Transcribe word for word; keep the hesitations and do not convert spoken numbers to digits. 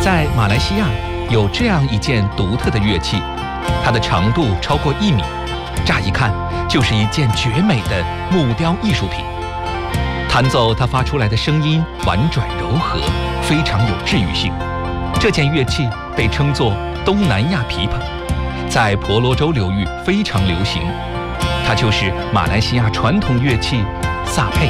在马来西亚有这样一件独特的乐器，它的长度超过一米，乍一看就是一件绝美的木雕艺术品。弹奏它发出来的声音婉转柔和，非常有治愈性。这件乐器被称作东南亚琵琶，在婆罗洲流域非常流行。它就是马来西亚传统乐器萨佩。